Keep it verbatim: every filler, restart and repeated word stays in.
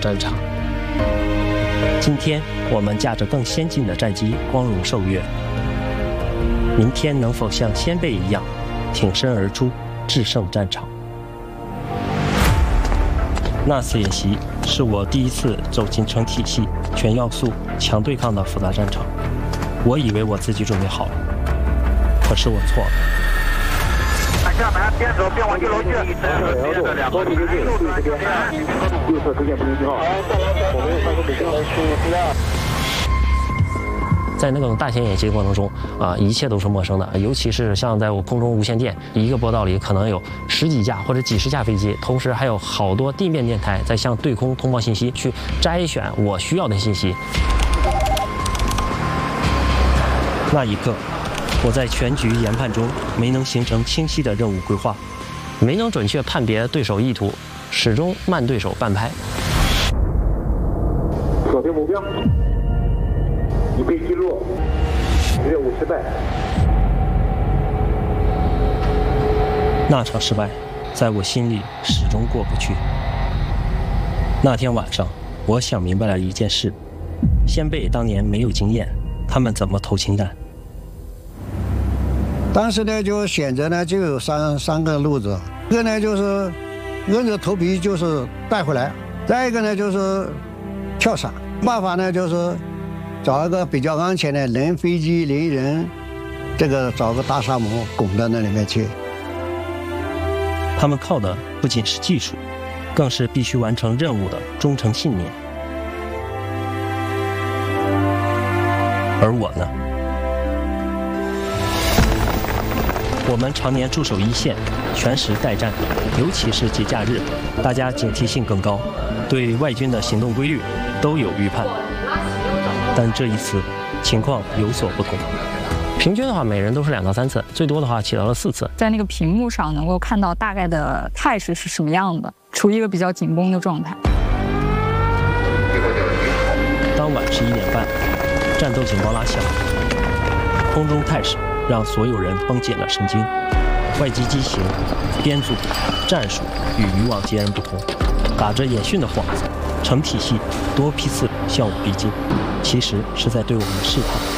战场。今天我们驾着更先进的战机光荣受阅，明天能否像先辈一样挺身而出，制胜战场？那次演习是我第一次走进成体系、全要素、强对抗的复杂战场。我以为我自己准备好了，可是我错了。 下门边走边往一楼去，高度接近，右侧这边，右侧出现不明信号。我们发出北京来出第二。 在那种大型演习过程中啊，一切都是陌生的，尤其是像在我空中无线电一个波道里，可能有十几架或者几十架飞机，同时还有好多地面电台在向对空通报信息，去摘选我需要的信息。那一刻，我在全局研判中没能形成清晰的任务规划，没能准确判别对手意图，始终慢对手半拍。 锁定目标，已被击落，任务失败。 那场失败，在我心里始终过不去。那天晚上，我想明白了一件事：先辈当年没有经验，他们怎么投氢弹？ 当时呢，就选择呢就有三三个路子，一个呢就是硬着头皮就是带回来，再一个呢就是跳伞，办法呢就是找一个比较安全的人飞机零人，这个找个大沙漠拱到那里面去。 他们靠的不仅是技术，更是必须完成任务的忠诚信念。而我呢？我们常年驻守一线，全时待战，尤其是节假日，大家警惕性更高，对外军的行动规律都有预判。但这一次情况有所不同，平均的话每人都是两到三次，最多的话起到了四次。 在那个屏幕上能够看到大概的态势是什么样的，处于一个比较紧绷的状态。 当晚十一点半，战斗警报拉响，空中态势让所有人绷紧了神经。外机机型、编组、战术与以往截然不同，打着演训的幌子，成体系多批次向我逼近，其实是在对我们试探。